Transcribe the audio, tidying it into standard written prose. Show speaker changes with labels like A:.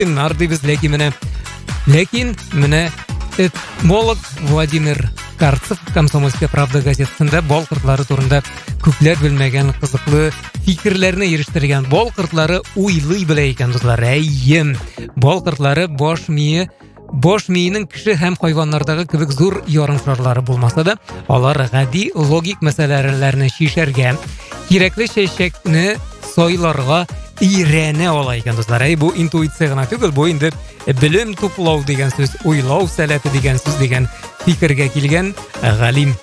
A: нар дейбіз, ләкин менә этмолог Владимир Карцев Комсомольская правда газетасында бал кортлары турында күпләр белмәгән кызыклы фикерләрне ирештергән. Бал кортлары уйлый белә икән, дуслар. Әйем. Бал кортлары баш миенең кеше һәм хайваннардагы кебек зур ярымшарлары булмаса да, алар гади логик мәсьәләләрне шишәргә, кирәкле чәчәкне сайларга ирәнә ала икән, дуслар. Бу интуиция гына түгел, бу инде белем туплау дигән сүз, уйлау сәләте дигән сүз дигән фикергә килгән галим